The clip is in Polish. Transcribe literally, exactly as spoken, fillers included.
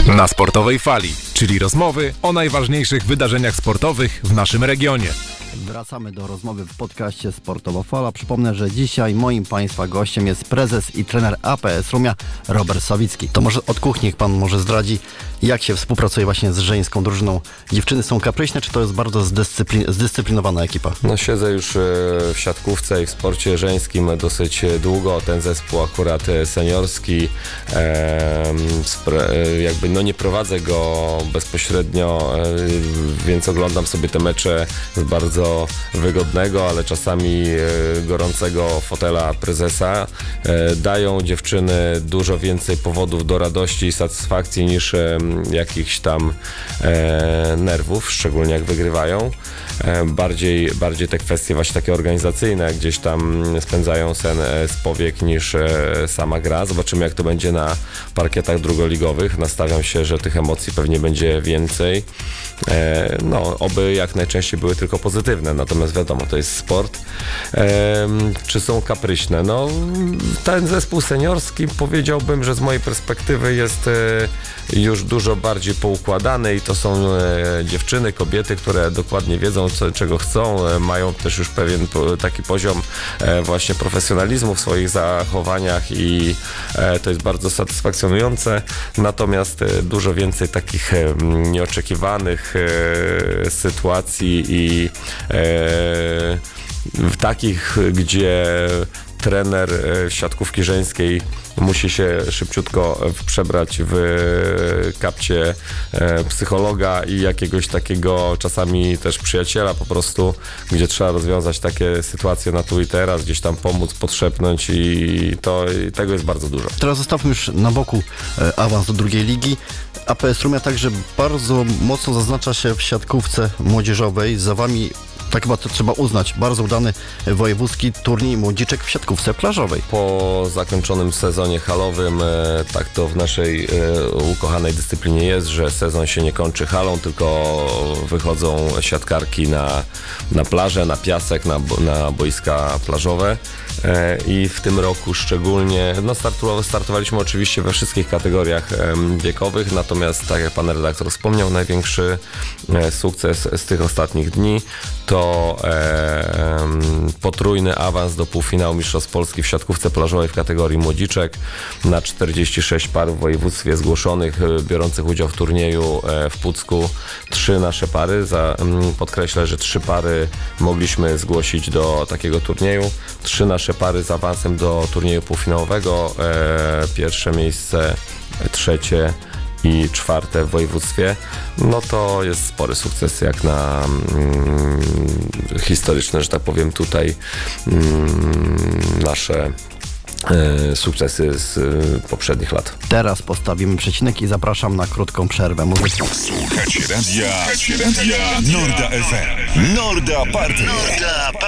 Na Sportowej Fali, czyli rozmowy o najważniejszych wydarzeniach sportowych w naszym regionie. Wracamy do rozmowy w podcaście Sportowa Fala. Przypomnę, że dzisiaj moim Państwa gościem jest prezes i trener A P S Rumia Robert Sawicki. To może od kuchni Pan może zdradzi, jak się współpracuje właśnie z żeńską drużyną. Dziewczyny są kapryśne, czy to jest bardzo zdyscyplin- zdyscyplinowana ekipa? No siedzę już w siatkówce i w sporcie żeńskim dosyć długo. Ten zespół akurat seniorski, jakby no nie prowadzę go bezpośrednio, więc oglądam sobie te mecze z bardzo wygodnego, ale czasami gorącego fotela prezesa. Dają dziewczyny dużo więcej powodów do radości i satysfakcji niż jakichś tam nerwów, szczególnie jak wygrywają. Bardziej, bardziej te kwestie właśnie takie organizacyjne gdzieś tam spędzają sen z powiek niż sama gra. Zobaczymy, jak to będzie na parkietach drugoligowych. Nastawiam się, że tych emocji pewnie będzie więcej. No, oby jak najczęściej były tylko pozytywne, natomiast wiadomo, to jest sport. Czy są kapryśne? No, ten zespół seniorski, powiedziałbym, że z mojej perspektywy jest już dużo bardziej poukładany i to są dziewczyny, kobiety, które dokładnie wiedzą, co, czego chcą, mają też już pewien taki poziom właśnie profesjonalizmu w swoich zachowaniach i to jest bardzo satysfakcjonujące, natomiast dużo więcej takich nieoczekiwanych sytuacji i w takich, gdzie trener siatkówki żeńskiej musi się szybciutko przebrać w kapcie psychologa i jakiegoś takiego czasami też przyjaciela po prostu, gdzie trzeba rozwiązać takie sytuacje na tu i teraz, gdzieś tam pomóc, podszepnąć i to i tego jest bardzo dużo. Teraz zostawmy już na boku awans do drugiej ligi. A P S Rumia także bardzo mocno zaznacza się w siatkówce młodzieżowej. Za wami, tak chyba to trzeba uznać, bardzo udany wojewódzki turniej młodziczek w siatkówce plażowej. Po zakończonym sezonie halowym, tak to w naszej ukochanej dyscyplinie jest, że sezon się nie kończy halą, tylko wychodzą siatkarki na, na plażę, na piasek, na, na boiska plażowe. I w tym roku szczególnie, no startowaliśmy oczywiście we wszystkich kategoriach wiekowych, natomiast tak jak pan redaktor wspomniał, największy sukces z tych ostatnich dni to e, potrójny awans do półfinału Mistrzostw Polski w siatkówce plażowej w kategorii młodziczek na czterdzieści sześć par w województwie zgłoszonych, biorących udział w turnieju e, w Pucku. Trzy nasze pary, za, podkreślę, że trzy pary mogliśmy zgłosić do takiego turnieju. Trzy nasze pary z awansem do turnieju półfinałowego. E, pierwsze miejsce, trzecie i czwarte w województwie, no to jest spory sukces jak na mm, historyczne, że tak powiem, tutaj mm, nasze y, sukcesy z y, poprzednich lat. Teraz postawimy przecinek i zapraszam na krótką przerwę muzyczną. Słuchajcie radia, słuchajcie radia Norda F M. Norda Party.